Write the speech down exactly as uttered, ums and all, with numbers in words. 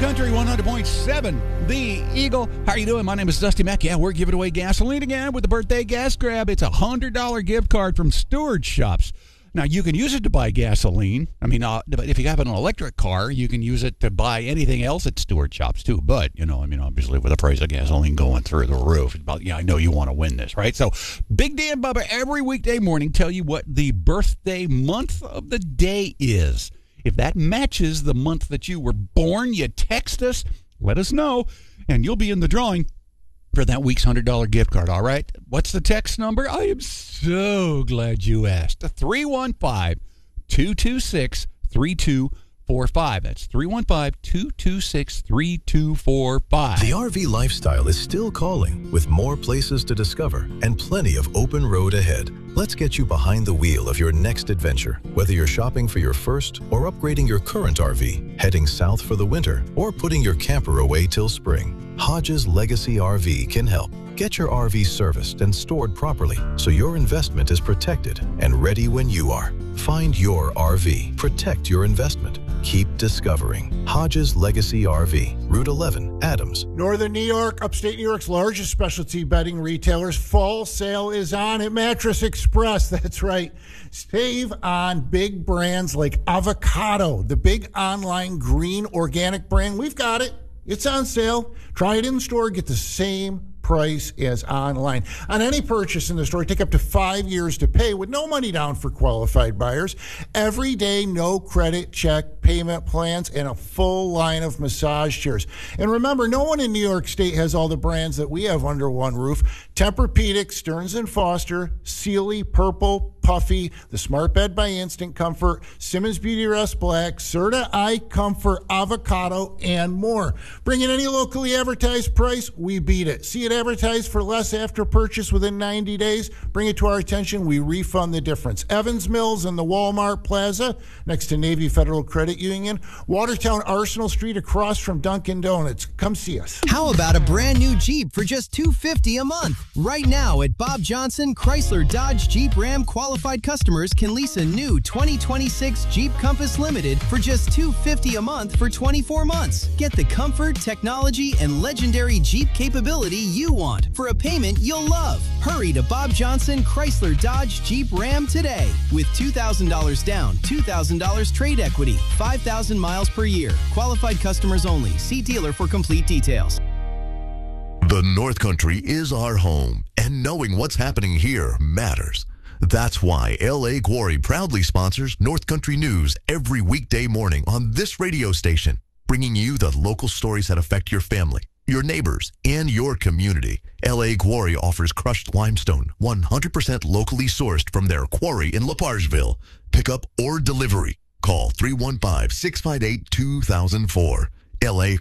Country one hundred point seven, The Eagle. How are you doing? My name is Dusty Mack. Yeah, we're giving away gasoline again with the birthday gas grab. It's a one hundred dollars gift card from Stewart Shops. Now, you can use it to buy gasoline. I mean, uh, if you have an electric car, you can use it to buy anything else at Stewart Shops, too. But, you know, I mean, obviously, with the price of gasoline going through the roof, about, yeah, I know you want to win this, right? So, Big Dan and Bubba every weekday morning tell you what the birthday month of the day is. If that matches the month that you were born, you text us, let us know, and you'll be in the drawing for that week's one hundred dollars gift card, all right? What's the text number? I am so glad you asked. three one five, two two six, three two four five. That's three one five, two two six, three two four five. The R V lifestyle is still calling, with more places to discover and plenty of open road ahead. Let's get you behind the wheel of your next adventure, whether you're shopping for your first or upgrading your current R V, heading south for the winter, or putting your camper away till spring. Hodges Legacy R V can help. Get your R V serviced and stored properly so your investment is protected and ready when you are. Find your R V. Protect your investment. Keep discovering. Hodges Legacy R V, Route eleven, Adams. Northern New York, upstate New York's largest specialty bedding retailers. Fall sale is on at Mattress Express. That's right. Save on big brands like Avocado, the big online green organic brand. We've got it. It's on sale. Try it in store. Get the same price as online. On any purchase in the store, take up to five years to pay with no money down for qualified buyers. Every day, no credit check payment plans, and a full line of massage chairs. And remember, no one in New York State has all the brands that we have under one roof. Tempur-Pedic, Stearns and Foster, Sealy, Purple, Puffy, the Smart Bed by Instant Comfort, Simmons Beauty Rest Black, Serta Eye Comfort, Avocado, and more. Bring in any locally advertised price, we beat it. See it advertised for less after purchase within ninety days, bring it to our attention, we refund the difference. Evans Mills in the Walmart Plaza next to Navy Federal Credit Union, Watertown Arsenal Street across from Dunkin' Donuts. Come see us. How about a brand new Jeep for just two hundred fifty dollars a month? Right now at Bob Johnson Chrysler Dodge Jeep Ram qualified customers can lease a new twenty twenty-six Jeep Compass Limited for just two hundred fifty dollars a month for twenty-four months. Get the comfort, technology, and legendary Jeep capability you want for a payment you'll love. Hurry to Bob Johnson Chrysler Dodge Jeep Ram today with two thousand dollars down, two thousand dollars trade equity, five thousand miles per year. Qualified customers only. See dealer for complete details. The North Country is our home, and knowing what's happening here matters. That's why L A Quarry proudly sponsors North Country News every weekday morning on this radio station, bringing you the local stories that affect your family, your neighbors, and your community. L A Quarry offers crushed limestone, one hundred percent locally sourced from their quarry in LaPargeville. Pickup or delivery. Call three one five, six five eight, two thousand four. L A